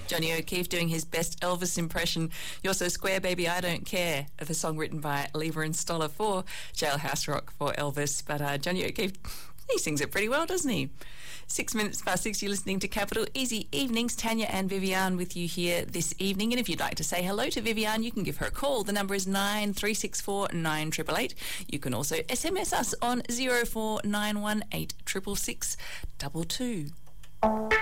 Johnny O'Keefe doing his best Elvis impression. You're So Square, Baby, I Don't Care, of a song written by Lever and Stoller for Jailhouse Rock for Elvis. But Johnny O'Keefe, he sings it pretty well, doesn't he? 6 minutes past 6, you're listening to Capital Easy Evenings. Tanya and Vivian with you here this evening. And if you'd like to say hello to Vivian, you can give her a call. The number is 9364 9888. You can also SMS us on 0491 866 22.